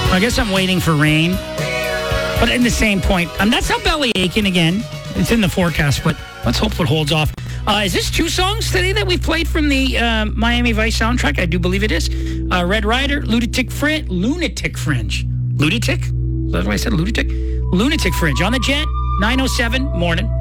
I guess I'm waiting for rain. But in the same point, that's not belly aching again. It's in the forecast, but let's hope it holds off. Is this 2 songs today that we played from the Miami Vice soundtrack? I do believe it is. Red Rider, Lunatic Fringe. Lunatic? Is that what I said? Lunatic Fringe. On the Jet, 9:07, morning.